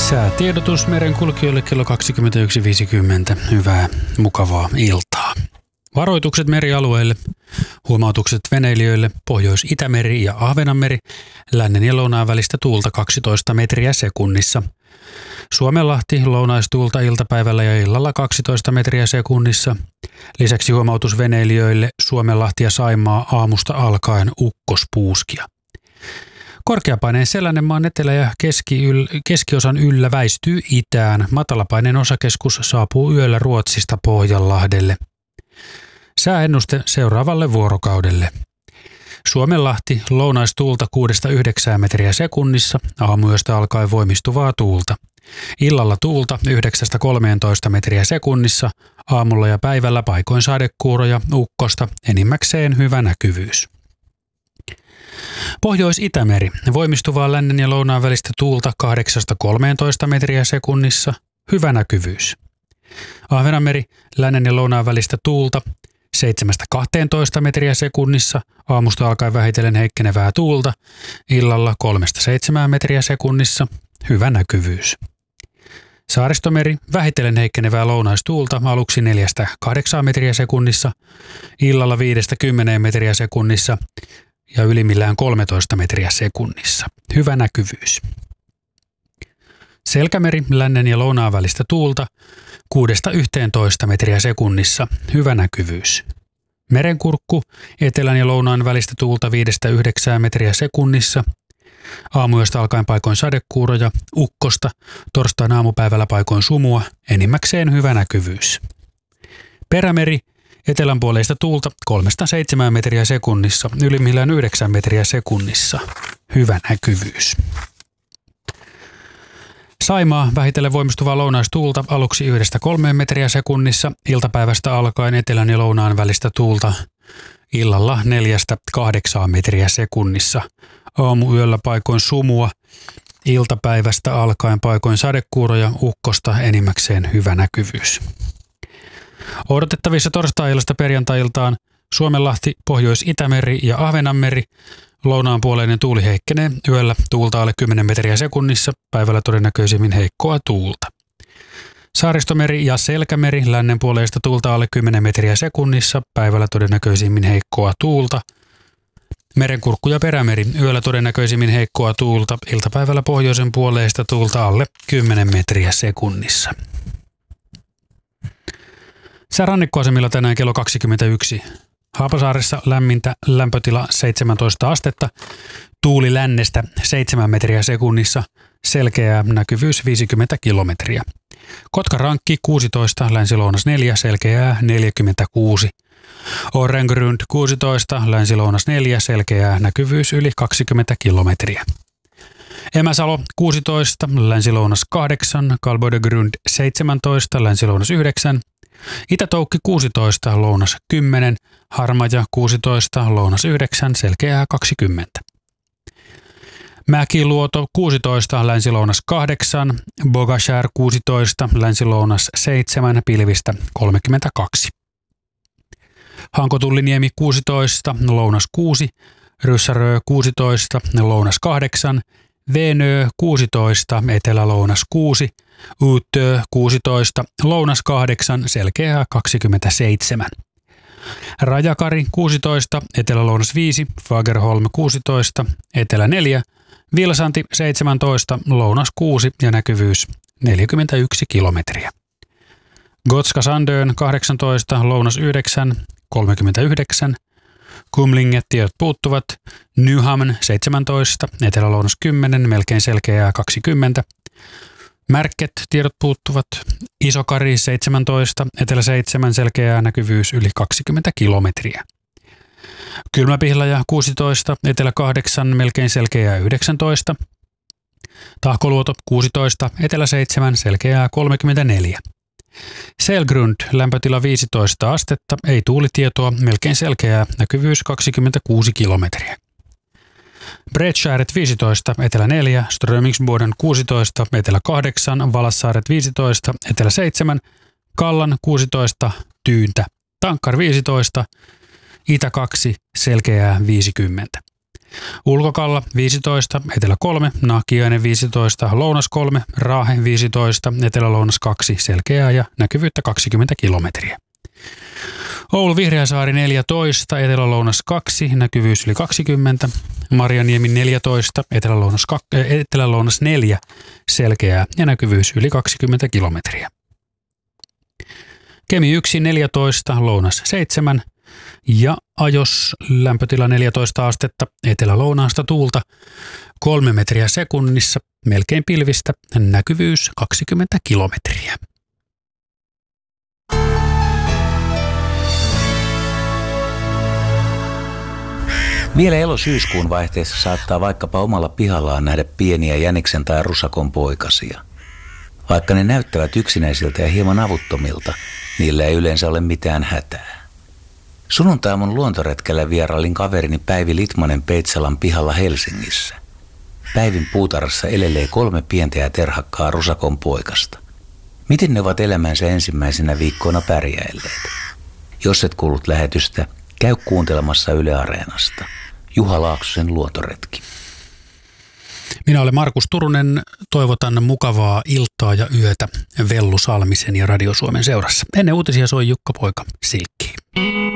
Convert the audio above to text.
Säätiedotus merenkulkijoille kello 21.50. Hyvää, mukavaa iltaa. Varoitukset merialueille, huomautukset veneilijöille, Pohjois-Itämeri ja Ahvenanmeri, lännen ja lounaan välistä tuulta 12 metriä sekunnissa. Suomenlahti lounaistuulta iltapäivällä ja illalla 12 metriä sekunnissa. Lisäksi huomautus veneilijöille, Suomenlahti ja Saimaa aamusta alkaen ukkospuuskia. Korkeapaineen sellainen maan etelä- ja keskiosan yllä väistyy itään. Matalapaineen osakeskus saapuu yöllä Ruotsista Pohjanlahdelle. Sääennuste seuraavalle vuorokaudelle. Suomenlahti lounaistuulta 6-9 metriä sekunnissa, aamuyöstä alkaen voimistuvaa tuulta. Illalla tuulta 9-13 metriä sekunnissa, aamulla ja päivällä paikoin sadekuuroja, ukkosta, enimmäkseen hyvä näkyvyys. Pohjois-Itämeri, voimistuvaa lännen ja lounaan välistä tuulta 8-13 metriä sekunnissa, hyvä näkyvyys. Ahvenanmeri, lännen ja lounaan välistä tuulta 7-12 metriä sekunnissa, aamusta alkaen vähitellen heikkenevää tuulta, illalla 3-7 metriä sekunnissa, hyvä näkyvyys. Saaristomeri, vähitellen heikkenevää lounaistuulta, aluksi 4-8 metriä sekunnissa, illalla 5-10 metriä sekunnissa ja ylimmillään 13 metriä sekunnissa, hyvä näkyvyys. Selkämeri, lännen ja lounaan välistä tuulta 6-11 metriä sekunnissa, hyvä näkyvyys. Merenkurkku, etelän ja lounaan välistä tuulta 5-9 metriä sekunnissa, aamuyöstä alkaen paikoin sadekuuroja, ukkosta, torstaina aamupäivällä paikoin sumua, enimmäkseen hyvä näkyvyys. Perämeri, etelänpuoleista tuulta 3-7 metriä sekunnissa, ylimmillään 9 metriä sekunnissa, hyvä näkyvyys. Saimaa, vähitellen voimistuvaa lounaistuulta, aluksi 1-3 metriä sekunnissa, iltapäivästä alkaen etelän ja lounaan välistä tuulta, illalla 4-8 metriä sekunnissa, aamuyöllä paikoin sumua, iltapäivästä alkaen paikoin sadekuuroja, ukkosta, enimmäkseen hyvä näkyvyys. Odotettavissa torstai-illasta perjantai-iltaan Suomenlahti, Pohjois-Itämeri ja Ahvenanmeri. Lounaanpuoleinen tuuli heikkenee, yöllä tuulta alle 10 metriä sekunnissa, päivällä todennäköisimmin heikkoa tuulta. Saaristomeri ja Selkämeri, lännenpuoleista tuulta alle 10 metriä sekunnissa, päivällä todennäköisimmin heikkoa tuulta. Merenkurkku ja Perämeri, yöllä todennäköisimmin heikkoa tuulta, iltapäivällä pohjoisen puoleista tuulta alle 10 metriä sekunnissa. Rannikkoasemilla tänään kello 21. Haapasaaressa lämmintä, lämpötila 17 astetta, tuuli lännestä 7 metriä sekunnissa, selkeä näkyvyys 50 kilometriä. Kotkarankki 16, länsi-lounas 4, selkeää 46. Orrengrund 16, länsi-lounas 4, selkeää näkyvyys yli 20 kilometriä. Emäsalo 16, länsi-lounas 8, Kalbodegrund 17, länsi-lounas 9. Itätoukki 16, lounas 10, Harmaja 16, lounas 9, selkeää 20. Mäkiluoto 16, länsi-lounas 8, Bogashär 16, länsi-lounas 7, pilvistä 32. Hankotulliniemi 16, lounas 6, Ryssärö 16, lounas 8, Venö 16, etelä-lounas 6, Utö 16, lounas 8, selkeää 27. Rajakari 16, etelä-lounas 5, Fagerholm 16, etelä 4, Vilsanti 17, lounas 6 ja näkyvyys 41 kilometriä. Gotska Sandön 18, lounas 9, 39. Kumlinget tiedot puuttuvat. Nyhamn 17, etelä-lounas 10, melkein selkeää 20. Märket tiedot puuttuvat. Isokari 17, etelä 7, selkeää näkyvyys yli 20 kilometriä. Kylmäpihlaja 16, etelä 8, melkein selkeää 19. Tahkoluoto 16, etelä 7, selkeää 34. Selgrund, lämpötila 15 astetta, ei tuulitietoa, melkein selkeää, näkyvyys 26 kilometriä. Bredskäret 15, etelä 4, Strömingsboden 16, etelä 8, Valassaaret 15, etelä 7, Kallan 16, Tyyntä, Tankkar 15, itä 2, selkeää 50. Ulkokalla 15, Etelä 3, Nahkiainen 15, Lounas 3, Raahe 15, Etelä-Lounas 2, selkeää ja näkyvyyttä 20 kilometriä. Oulu Vihreäsaari 14, Etelä-Lounas 2, näkyvyys yli 20, Marjaniemi 14, Etelä-Lounas 4, selkeää ja näkyvyys yli 20 kilometriä. Kemi 1, 14, Lounas 7 ja Ajos lämpötila 14 astetta, Etelä-Lounaasta tuulta 3 metriä sekunnissa, melkein pilvistä, näkyvyys 20 kilometriä. Vielä elo-syyskuun vaihteessa saattaa vaikkapa omalla pihallaan nähdä pieniä jäniksen tai rusakon poikasia. Vaikka ne näyttävät yksinäisiltä ja hieman avuttomilta, niillä ei yleensä ole mitään hätää. Sunnuntaiaamun luontoretkellä vierailin kaverini Päivi Litmanen Peitsalan pihalla Helsingissä. Päivin puutarhassa elelee 3 pientä ja terhakkaa rusakon poikasta. Miten ne ovat elämänsä ensimmäisenä viikkoina pärjäilleet? Jos et kuullut lähetystä, käy kuuntelemassa Yle Areenasta. Juha Laaksosen luontoretki. Minä olen Markus Turunen. Toivotan mukavaa iltaa ja yötä Vellu Salmisen ja Radio Suomen seurassa. Ennen uutisia soi Jukka Poika Silkkiin.